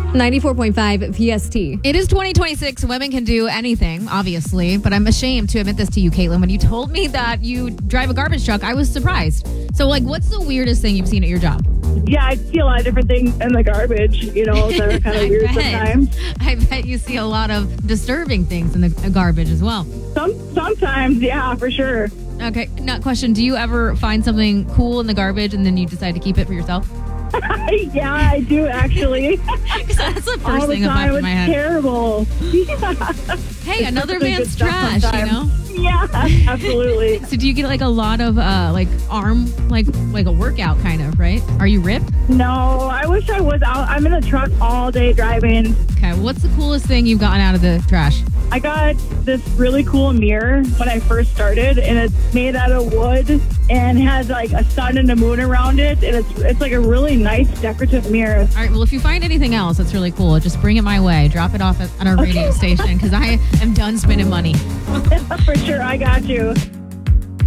94.5 PST. It is 2026. Women can do anything, obviously, but I'm ashamed to admit this to you, Caitlin. When you told me that you drive a garbage truck, I was surprised. So, what's the weirdest thing you've seen at your job? Yeah, I see a lot of different things in the garbage, that are kind of weird sometimes. I bet you see a lot of disturbing things in the garbage as well. Sometimes, yeah, for sure. Okay, not question. Do you ever find something cool in the garbage and then you decide to keep it for yourself? Yeah, I do actually. That's the first thing that popped in my head. Terrible. Hey, another man's trash, Yeah, absolutely. So do you get a lot of arm, like a workout kind of, right? Are you ripped? No, I wish I was out. I'm in the truck all day driving. Okay, what's the coolest thing you've gotten out of the trash? I got this really cool mirror when I first started, and it's made out of wood and has a sun and a moon around it, and it's a really nice decorative mirror. All right, well, if you find anything else that's really cool, just bring it my way. Drop it off at our radio station because I am done spending money. For sure, I got you.